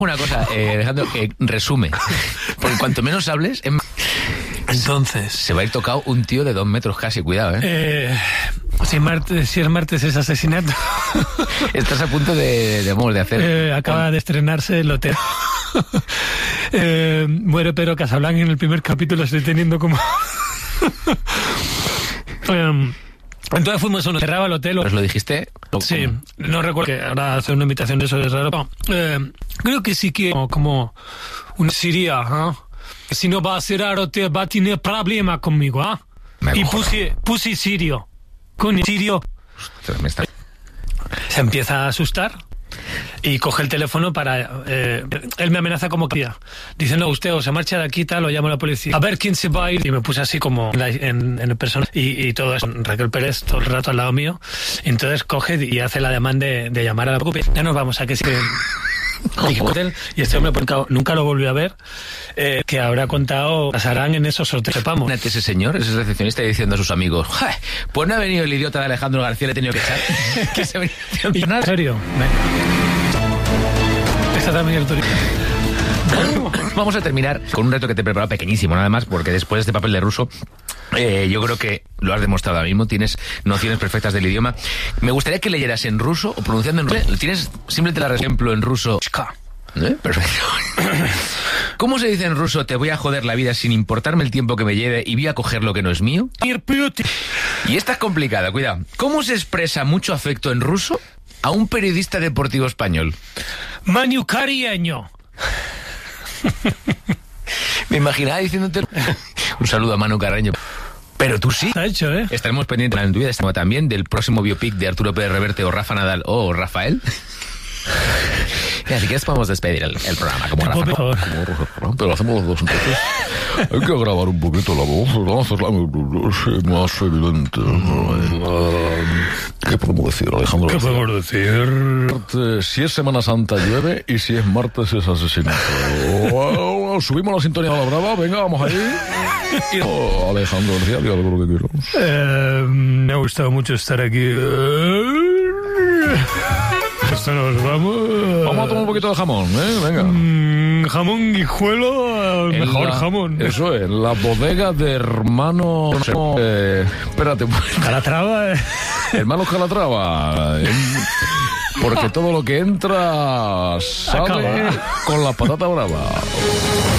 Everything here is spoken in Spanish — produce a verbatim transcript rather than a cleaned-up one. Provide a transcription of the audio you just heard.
Una cosa, eh, Alejandro, que resume. Porque cuanto menos hables, es... Entonces... Se va a ir tocado un tío de dos metros casi, cuidado, ¿eh? eh si, martes, si es martes es asesinato. Estás a punto de, de, de, de hacer... Eh, acaba de estrenarse el hotel. eh, muere Pedro Casablanca en el primer capítulo, estoy teniendo como... um, Entonces fuimos a uno, cerraba el hotel. ¿Os lo dijiste? Sí, no recuerdo que ahora hacer una invitación de eso es raro. No, eh, creo que sí que como, como una siria, ¿eh? Si no va a cerrar el hotel va a tener problema conmigo, ¿ah? ¿eh? Y puse, puse sirio. Con el sirio. Ostras, me está... Se empieza a asustar y coge el teléfono para... Eh, él me amenaza como que... Dice, no, usted o se marcha de aquí, tal, o llamo a la policía. A ver quién se va a ir. Y me puse así como en, en el personal. Y, y todo eso. Raquel Pérez todo el rato al lado mío. Y entonces coge y hace la demanda de, de llamar a la policía. Ya nos vamos, a que sí. Y este hombre nunca lo volvió a ver, eh, que habrá contado, pasarán en esos sorteos, sepamos. Ese señor, ese recepcionista, diciendo a sus amigos, pues no ha venido el idiota de Alejandro García, le he tenido que echar. Que se venía... Y nada, en serio. Esta también es autoritaria. Vamos a terminar con un reto que te he preparado pequeñísimo, nada más, porque después de este papel de ruso, eh, yo creo que lo has demostrado ahora mismo, tienes nociones perfectas del idioma. Me gustaría que leyeras en ruso o pronunciando en ruso. Tienes simplemente el ejemplo en ruso. ¿Eh? Perfecto. ¿Cómo se dice en ruso, te voy a joder la vida sin importarme el tiempo que me lleve y voy a coger lo que no es mío? Y esta es complicada, cuidado. ¿Cómo se expresa mucho afecto en ruso a un periodista deportivo español? Manu Carreño. Me imaginaba diciéndote un saludo a Manu Carreño. Pero tú sí. Ha hecho, ¿eh? Estaremos pendientes en tu vida también del próximo biopic de Arturo Pérez Reverte o Rafa Nadal o Rafael. Y así que podemos despedir el, el programa como Rafa. Como Rafa, pero hacemos los dos entonces. Hay que grabar un poquito la voz, vamos a hacerla más evidente. ¿Qué podemos decir, Alejandro? ¿Qué podemos decir? Si es Semana Santa llueve y si es martes es asesinato. Subimos la sintonía a la brava, venga, vamos ahí. Y, oh, Alejandro García, diga lo que quiero. Eh, me ha gustado mucho estar aquí. Esto nos vamos. Vamos a tomar un poquito de jamón, ¿eh? Venga. Mm, jamón guijuelo, el mejor la, jamón. Eso es, la bodega de hermanos. Eh, espérate. Calatrava. Eh. Hermanos Calatrava. Eh, porque todo lo que entra sale Acaba. Con la patata brava.